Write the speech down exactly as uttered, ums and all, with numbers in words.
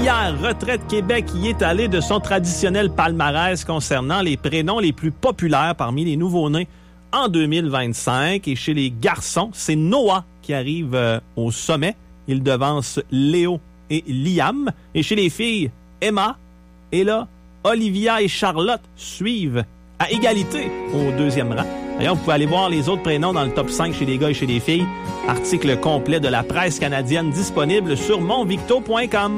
Hier, Retraite Québec y est allé de son traditionnel palmarès concernant les prénoms les plus populaires parmi les nouveaux-nés en deux mille vingt-cinq. Et chez les garçons, c'est Noah qui arrive euh, au sommet. Il devance Léo et Liam. Et chez les filles, Emma, Ella, Olivia et Charlotte suivent à égalité au deuxième rang. D'ailleurs, vous pouvez aller voir les autres prénoms dans le top cinq chez les gars et chez les filles. Article complet de la presse canadienne disponible sur mon victo point com.